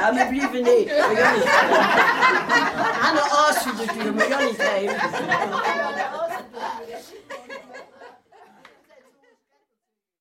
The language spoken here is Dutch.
Ja, maar liever niet. Maar Jannie. Aan de as natuurlijk, maar Jannie geven.